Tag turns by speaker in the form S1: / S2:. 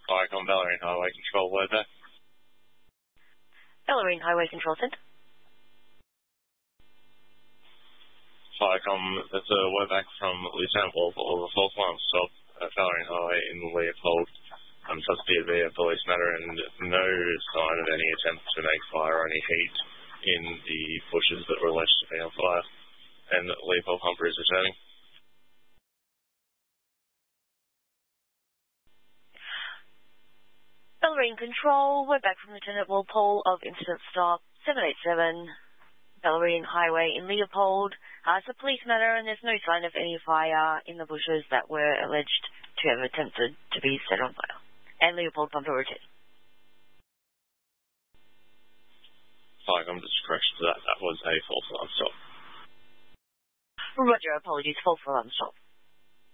S1: Vicom Bellarine Highway Control, Wordback.
S2: Bellarine Highway Control Centre.
S1: Vicom, that's a Wordback from Lieutenant Wolf or the false alarm stop at Bellarine Highway in Leopold. Suspect to be a police matter and no sign of any attempt to make fire or any heat in the bushes that were alleged to be on fire. And Leopold Humper is returning.
S2: Bellarine Control, we're back from Lieutenant Walpole of Incident Stop 787, Bellarine Highway in Leopold. It's a police matter and there's no sign of any fire in the bushes that were alleged to have attempted to be set on fire. And Leopold Humper returning.
S1: I'm just correction to that. That was a false alarm stop.
S2: Roger, apologies, false alarm stop.